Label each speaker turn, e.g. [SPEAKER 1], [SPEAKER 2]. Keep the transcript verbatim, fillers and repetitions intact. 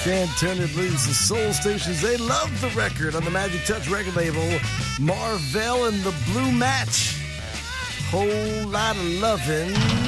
[SPEAKER 1] Can't Turn It Loose. The Soul Stations, they love the record on the Magic Touch record label. Marvell and the Blue Match. Whole lot of lovin'.